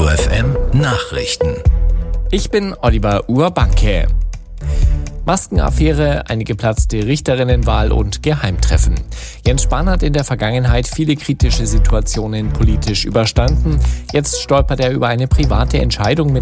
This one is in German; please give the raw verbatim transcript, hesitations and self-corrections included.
Detektor F M Nachrichten. Ich bin Oliver Urbanke. Maskenaffäre, eine geplatzte Richterinnenwahl und Geheimtreffen. Jens Spahn hat in der Vergangenheit viele kritische Situationen politisch überstanden. Jetzt stolpert er über eine private Entscheidung mit